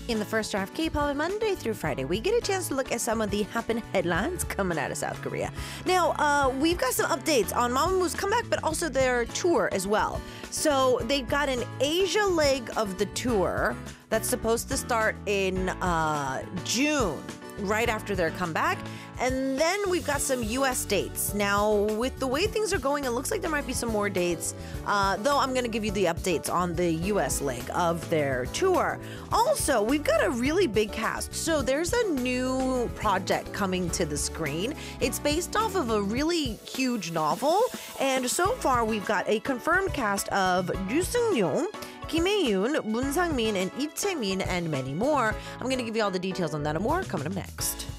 In the first hour of K-pop, Monday through Friday, we get a chance to look at some of the happen headlines coming out of South Korea. Now, we've got some updates on Mamamoo's comeback, but also their tour as well. So they've got an Asia leg of the tour that's supposed to start in June, right after their comeback. And then we've got some U.S. dates. Now, with the way things are going, it looks like there might be some more dates, though I'm going to give you the updates on the U.S. leg of their tour. Also, we've got a really big cast. So there's a new project coming to the screen. It's based off of a really huge novel. And so far, we've got a confirmed cast of Yoo Seung-yoon, Kim Hae-yoon, Moon Sang-min, and Lee Chae-min, and many more. I'm going to give you all the details on that and more coming up next.